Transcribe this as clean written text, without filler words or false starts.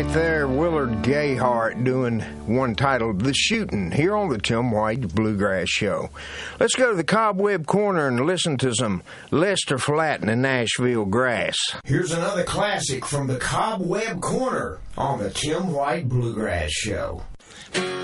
right there, Willard Gayhart doing one titled The Shootin' here on the Tim White Bluegrass Show. Let's go to the Cobweb Corner and listen to some Lester Flatt and the Nashville Grass. Here's another classic from the Cobweb Corner on the Tim White Bluegrass Show.